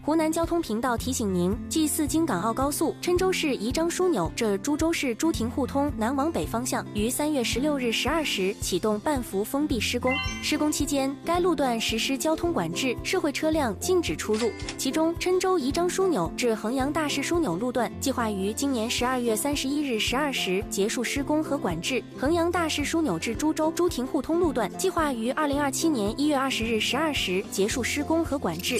湖南交通频道提醒您：G4京港澳高速郴州市宜章枢纽至株洲市朱亭互通南往北方向于3月16日12时启动半幅封闭施工。施工期间，该路段实施交通管制，社会车辆禁止出入。其中，郴州宜章枢纽至衡阳大市枢纽路段计划于今年12月31日12时结束施工和管制；衡阳大市枢纽至株洲朱亭互通路段计划于2027年1月20日12时结束施工和管制。